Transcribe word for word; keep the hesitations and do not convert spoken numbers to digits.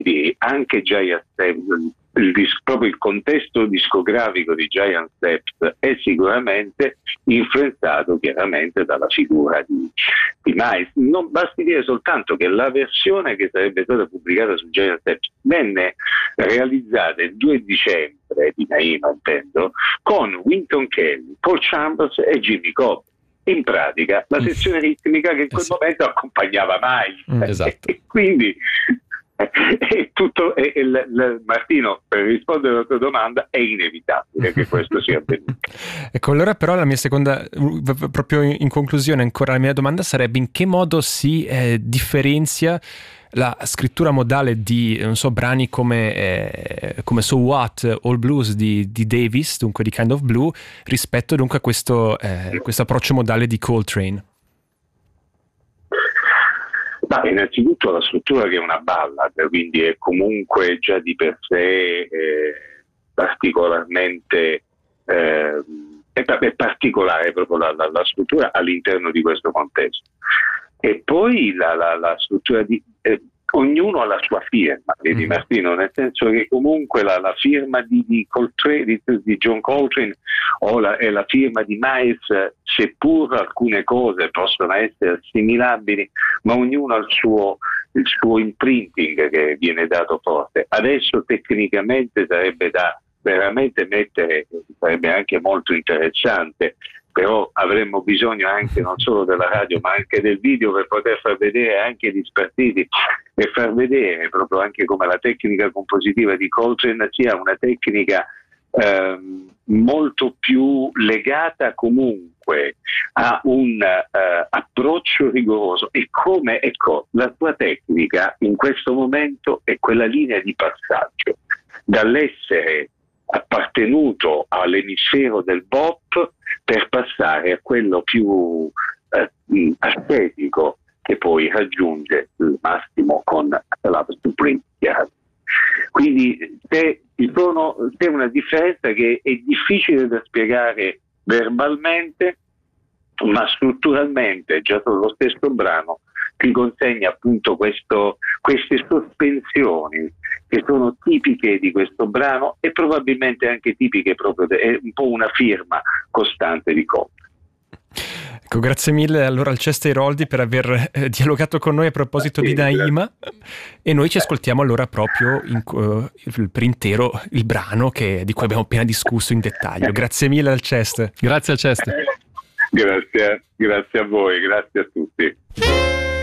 anche Giant Steps, il, dis- proprio il contesto discografico di Giant Steps è sicuramente influenzato chiaramente dalla figura di, di Miles. Non basti dire soltanto che la versione che sarebbe stata pubblicata su Giant Steps venne realizzata il due dicembre di Naima, intendo, con Wynton Kelly, Paul Chambers e Jimmy Cobb. In pratica la sezione ritmica che in quel Eh sì. momento accompagnava Miles. Mm, esatto. E quindi è tutto, è, è, l, l, Martino, per rispondere alla tua domanda, è inevitabile che questo sia avvenuto. Ecco, allora però la mia seconda, proprio in conclusione ancora, la mia domanda sarebbe: in che modo si eh, differenzia la scrittura modale di, non so, brani come, eh, come So What, All Blues di, di Davis, dunque di Kind of Blue, rispetto dunque a questo eh, questo approccio modale di Coltrane? Ma innanzitutto la struttura, che è una ballad, quindi è comunque già di per sé eh, particolarmente eh, è, è particolare proprio la, la, la struttura all'interno di questo contesto. E poi la, la, la struttura di eh, ognuno ha la sua firma, vedi, mm-hmm. Martino, nel senso che comunque la, la firma di, di, Coltrane, di, di John Coltrane o la, è la firma di Miles, seppur alcune cose possono essere assimilabili, ma ognuno ha il suo, il suo imprinting che viene dato forte. Adesso tecnicamente sarebbe da veramente mettere, sarebbe anche molto interessante, però avremmo bisogno anche non solo della radio ma anche del video per poter far vedere anche gli spartiti e far vedere proprio anche come la tecnica compositiva di Coltrane sia una tecnica ehm, molto più legata comunque a un uh, approccio rigoroso, e come, ecco, la tua tecnica in questo momento è quella linea di passaggio dall'essere appartenuto all'emisfero del bop per passare a quello più eh, estetico, che poi raggiunge il massimo con Love Supreme. Quindi c'è, c'è una differenza che è difficile da spiegare verbalmente, ma strutturalmente già lo stesso brano ti consegna appunto questo, queste sospensioni che sono tipiche di questo brano e probabilmente anche tipiche proprio, de, è un po' una firma costante di Cobb. Ecco, grazie mille allora al Chester Iroldi per aver eh, dialogato con noi a proposito sì, di Naima, e noi ci ascoltiamo allora proprio in, uh, per intero il brano che, di cui abbiamo appena discusso in dettaglio. Grazie mille al Chester. Grazie al Chester. Grazie, grazie a voi, grazie a tutti.